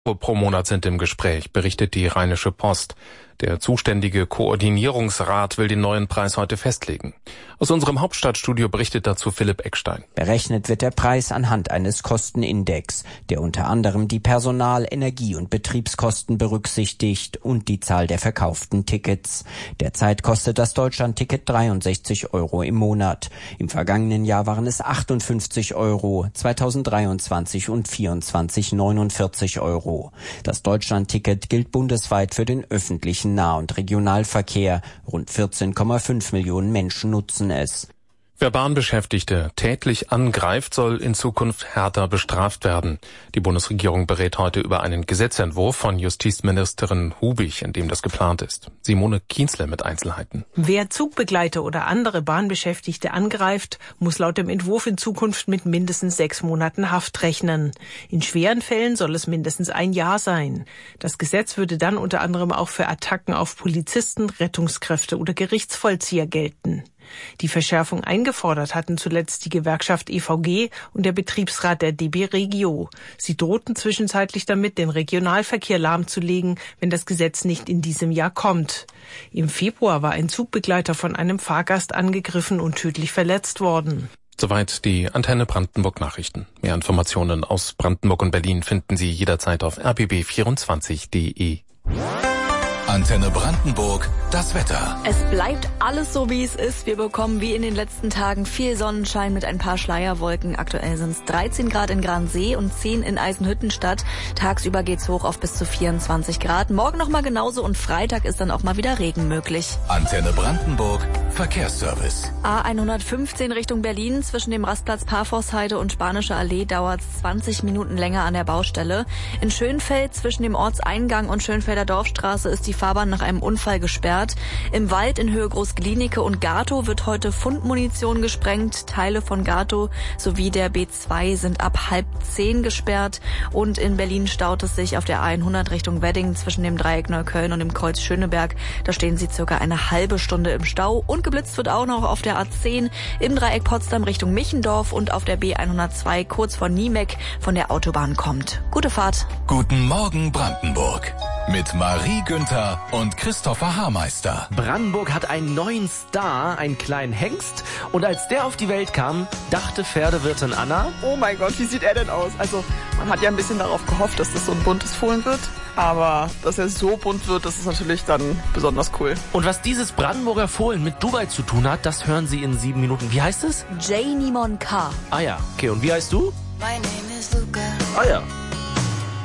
Pro Monat sind im Gespräch, berichtet die Rheinische Post. Der zuständige Koordinierungsrat will den neuen Preis heute festlegen. Aus unserem Hauptstadtstudio berichtet dazu Philipp Eckstein. Berechnet wird der Preis anhand eines Kostenindex, der unter anderem die Personal-, Energie- und Betriebskosten berücksichtigt und die Zahl der verkauften Tickets. Derzeit kostet das Deutschlandticket 63 € im Monat. Im vergangenen Jahr waren es 58 €, 2023 und 2024 49 €. Das Deutschlandticket gilt bundesweit für den öffentlichen Nah- und Regionalverkehr. Rund 14,5 Millionen Menschen nutzen es. Wer Bahnbeschäftigte tätlich angreift, soll in Zukunft härter bestraft werden. Die Bundesregierung berät heute über einen Gesetzentwurf von Justizministerin Hubig, in dem das geplant ist. Simone Kienzle mit Einzelheiten. Wer Zugbegleiter oder andere Bahnbeschäftigte angreift, muss laut dem Entwurf in Zukunft mit mindestens 6 Monaten Haft rechnen. In schweren Fällen soll es mindestens 1 Jahr sein. Das Gesetz würde dann unter anderem auch für Attacken auf Polizisten, Rettungskräfte oder Gerichtsvollzieher gelten. Die Verschärfung eingefordert hatten zuletzt die Gewerkschaft EVG und der Betriebsrat der DB Regio. Sie drohten zwischenzeitlich damit, den Regionalverkehr lahmzulegen, wenn das Gesetz nicht in diesem Jahr kommt. Im Februar war ein Zugbegleiter von einem Fahrgast angegriffen und tödlich verletzt worden. Soweit die Antenne Brandenburg Nachrichten. Mehr Informationen aus Brandenburg und Berlin finden Sie jederzeit auf rbb24.de. Antenne Brandenburg, das Wetter. Es bleibt alles so, wie es ist. Wir bekommen wie in den letzten Tagen viel Sonnenschein mit ein paar Schleierwolken. Aktuell sind es 13 Grad in Gransee und 10 in Eisenhüttenstadt. Tagsüber geht's hoch auf bis zu 24 Grad. Morgen nochmal genauso und Freitag ist dann auch mal wieder Regen möglich. Antenne Brandenburg, Verkehrsservice. A115 Richtung Berlin. Zwischen dem Rastplatz Parforceheide und Spanische Allee dauert es 20 Minuten länger an der Baustelle. In Schönfeld zwischen dem Ortseingang und Schönfelder Dorfstraße ist die Fahrbahn nach einem Unfall gesperrt. Im Wald in Höhe Großglienicke und Gatow wird heute Fundmunition gesprengt. Teile von Gatow sowie der B2 sind ab 9:30 gesperrt. Und in Berlin staut es sich auf der A100 Richtung Wedding zwischen dem Dreieck Neukölln und dem Kreuz Schöneberg. Da stehen sie circa eine halbe Stunde im Stau. Und geblitzt wird auch noch auf der A10 im Dreieck Potsdam Richtung Michendorf und auf der B102 kurz vor Niemeck von der Autobahn kommt. Gute Fahrt. Guten Morgen Brandenburg. Mit Marie Günther und Christopher Haarmeister. Brandenburg hat einen neuen Star, einen kleinen Hengst. Und als der auf die Welt kam, dachte Pferdewirtin Anna: Oh mein Gott, wie sieht er denn aus? Also, man hat ja ein bisschen darauf gehofft, dass das so ein buntes Fohlen wird. Aber dass er so bunt wird, das ist natürlich dann besonders cool. Und was dieses Brandenburger Fohlen mit Dubai zu tun hat, das hören Sie in 7 Minuten. Wie heißt es? Janie Moncar. Ah ja, okay. Und wie heißt du? My name is Luca. Ah ja.